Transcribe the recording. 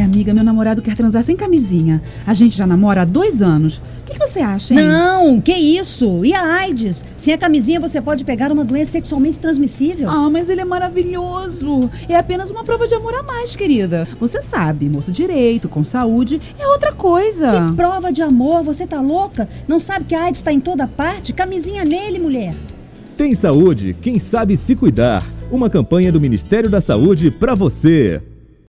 Amiga, meu namorado quer transar sem camisinha. A gente já namora há 2 anos. O que você acha, hein? Não, que isso? E a AIDS? Sem a camisinha você pode pegar uma doença sexualmente transmissível. Ah, mas ele é maravilhoso. É apenas uma prova de amor a mais, querida. Você sabe, moço direito, com saúde, é outra coisa. Que prova de amor? Você tá louca? Não sabe que a AIDS tá em toda parte? Camisinha nele, mulher. Tem saúde, quem sabe se cuidar. Uma campanha do Ministério da Saúde pra você.